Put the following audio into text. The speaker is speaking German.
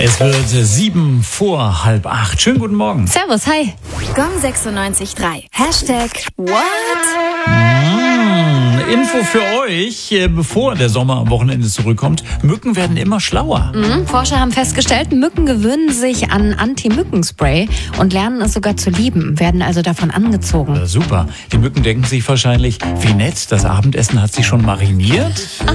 Es wird 7 vor halb 8. Schönen guten Morgen. Servus, hi. Gong 96.3. #What? Info für euch, bevor der Sommer am Wochenende zurückkommt. Mücken werden immer schlauer. Forscher haben festgestellt, Mücken gewöhnen sich an Anti-Mücken-Spray und lernen es sogar zu lieben, werden also davon angezogen. Super. Die Mücken denken sich wahrscheinlich, wie nett, das Abendessen hat sich schon mariniert.